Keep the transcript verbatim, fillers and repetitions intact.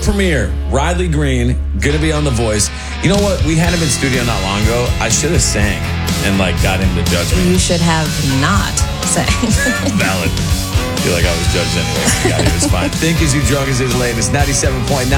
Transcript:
premiere. Riley Green, going to be on The Voice. You know what? We had him in studio not long ago. I should have sang and like got him to judge me. You should have not sang. Valid. I feel like I was judged anyway. Yeah, it was fine. Think As You Drunk is his latest. ninety-seven point nine